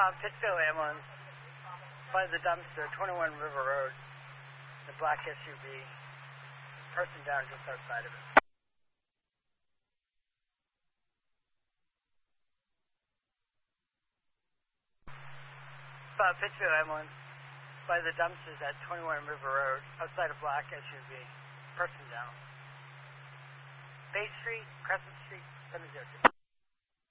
Pittsfield ambulance by the dumpster, 21 River Road. The black SUV. Person down just outside of it. Pittsfield ambulance by the dumpsters at 21 River Road, outside of black SUV. Person down. Bay Street, Crescent Street, 702.